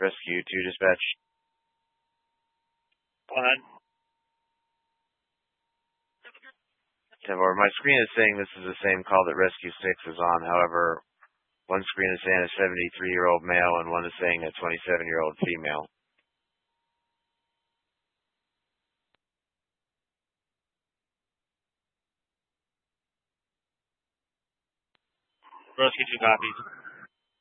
Rescue 2 dispatch. Go ahead. 10-4. My screen is saying this is the same call that Rescue 6 is on. However, one screen is saying a 73-year-old male and one is saying a 27-year-old female. Rescue 2 copies.